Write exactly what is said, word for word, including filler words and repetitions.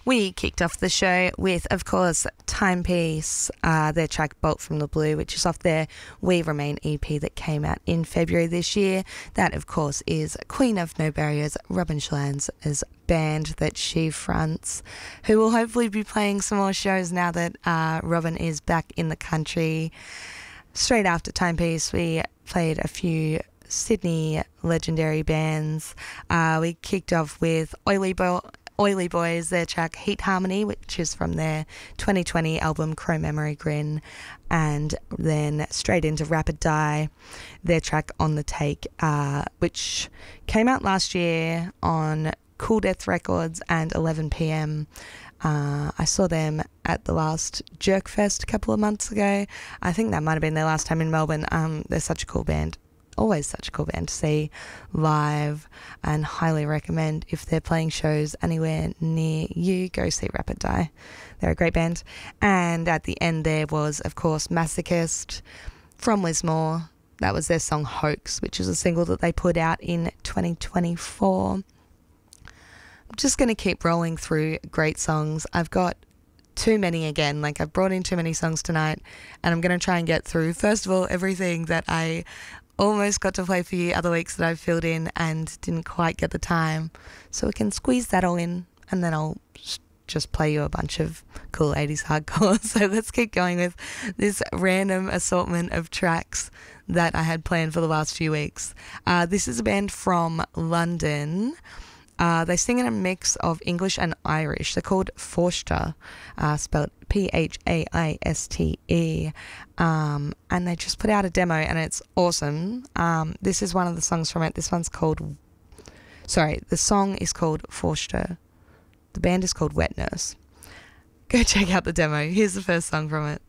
We kicked off the show with, of course, Timepiece, uh, their track Bolt from the Blue, which is off their We Remain E P that came out in February this year. That, of course, is Queen of No Barriers, Robin Schlanz's band that she fronts, who will hopefully be playing some more shows now that uh, Robin is back in the country. Straight after Timepiece, we played a few Sydney legendary bands. Uh, we kicked off with Oily Bo- Oily Boys, their track Heat Harmony, which is from their twenty twenty album Chrome Memory Grin, and then straight into Rapid Die, their track On the Take, uh, which came out last year on Cool Death Records and eleven p m. Uh, I saw them at the last Jerkfest a couple of months ago. I think that might have been their last time in Melbourne. Um, they're such a cool band. Always such a cool band to see live, and highly recommend if they're playing shows anywhere near you, go see Rapid Die. They're a great band. And at the end there was, of course, Masochist from Lismore. That was their song Hoax, which is a single that they put out in twenty twenty-four. I'm just going to keep rolling through great songs. I've got too many again, like I've brought in too many songs tonight, and I'm going to try and get through, first of all, everything that I almost got to play for you other weeks that I've filled in and didn't quite get the time. So we can squeeze that all in, and then I'll just play you a bunch of cool eighties hardcore. So let's keep going with this random assortment of tracks that I had planned for the last few weeks. Uh, this is a band from London. Uh, they sing in a mix of English and Irish. They're called Forster, uh, spelled P H A I S T E, um, and they just put out a demo, and it's awesome. Um, this is one of the songs from it. This one's called, sorry, the song is called Forster. The band is called Wet Nurse. Go check out the demo. Here's the first song from it.